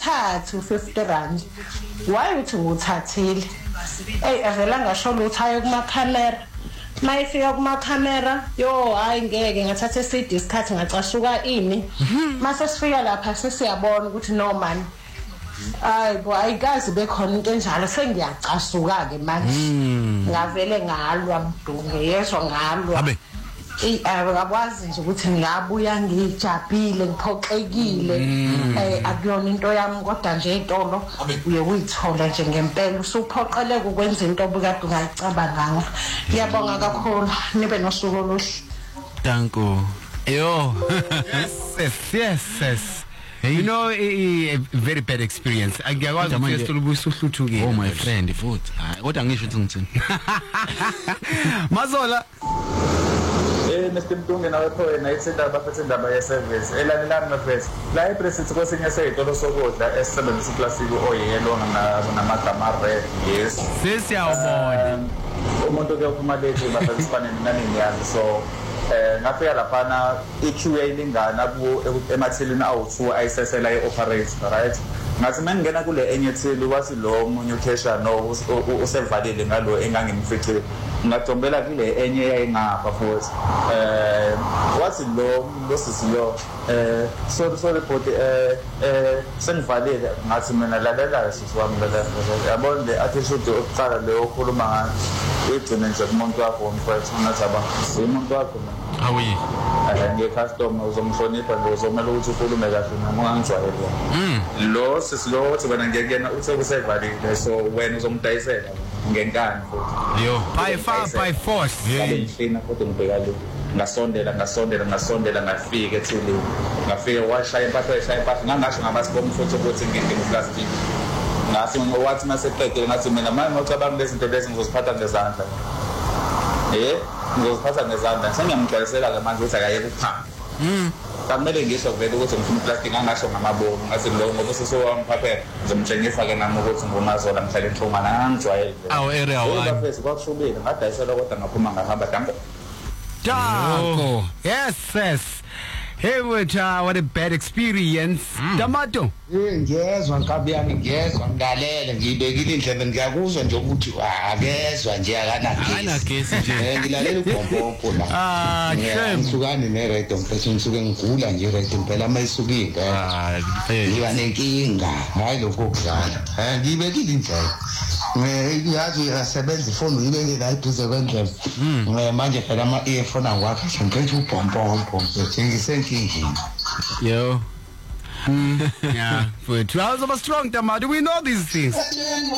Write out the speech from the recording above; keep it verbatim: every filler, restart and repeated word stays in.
uthathe u-fifty rand why uthi nguthathile ey avela ngasho lutho ayo kumakhamera mayifika kumakhamera yo hayi ngeke ngathatha eside isikhathi ngacashuka ini mase sifika lapha sesiyabona ukuthi no man ay bo ayikazi bekhona into enjalo sengiyacasuka ke manje ngavele ngalwa mdunge yesho ngalwa Eh akwazi nje ukuthi ngiyabuya ngijabhile ngiphoxekile eh akuyona into yami kodwa nje intolo uye uyithola nje ngempela usuphoqeleka ukwenza into obukade ungayicabanga ngayo ngiyabonga kakhulu nibe nosuku oluhle Danko yo yes yes yes Hey. You know, a, a very bad experience. I get what I'm saying. Oh, my friend, food. What I'm going to Mazola. Eh, Mister Mtunge nawe pho nayithinda abaphethe indaba ye service. Elalelana mfethu. La ipresident kwesinye seyitolo sokudla esisebenzisa iplastic oyelo namagama red. Yes. Sesiyawubona. Umuntu ke uphuma late bafisipane nani ngiyazi so eh ngafika lapha iqueue yayilingana ku emathelini awu two ayisesela ioperate right ngathi mangena kule enye theli wathi lo umunye ukesha no usevalile ngalo engangimfice ngadombela kule enye yayingapha futhi eh wathi lo lo sisiyo eh sorry sorry but eh eh sengivalile ngathi mina lalela sisiwami lalela yabona le attitude oqala le okhuluma igcine nje umuntu wakho mfethu ngathi aba umuntu wakho awi eh ngecustomer uzomhlonipha lo uzomela ukuthi ukhulume kahle nami ungangijwayele mm lo sisilo uthi wena ngiyekena uthe kusevalile so wena uzomdayisela ngenkani futhi yo by far by force ngiyina futhi ngibheka lo ngasondela ngasondela ngasondela ngafika ethuli ngafika washaya impahla eshaya impahla ngangasho ngabasibona futhi ukuthi ngidinga plastic ngathi ngowathi maseqedile ngathi mina manje ngicabanga lezi zinto lezi ngizoziphatha ngezandla eh ngizophatha ngezandla sengiyamgcwalisela ke manje ukuthi akayeke ukuphanga mm kamele ngisho vele ukuthi ngifuna plastic angasho ngamabomu ngathi lo ngoba sesowamphaphe ngizomtshengisa ke nami ukuthi ngumazola mhlale enhlungana angijwayele awu area one bafesi kwakushubile ngadayisela kodwa ngaphuma ngahamba dambe Danko yes yes Hey wetha what a bad experience Damato eh ngiyezwa nkabi yami ngiyezwa ngilalele ngibekile indlebe ngiyakuzwa nje ukuthi akezwa nje akana gesi akana gesi nje eh ngilalela ugombombo la ah ngisukani ne radio mfethu ngisuke ngigula nje radio phela mayisukile ah ngiba nenkinga hayi lokho kudlala eh ngibekile indlebe ngiyazi uyasebenza ifoni uyibeke la eduze kwendlebe manje phela ama earphone angwakhe ngiphethe ubhombombo ngisenkingini yo Mm, yeah, for two hours of a strong Damato, we know these things.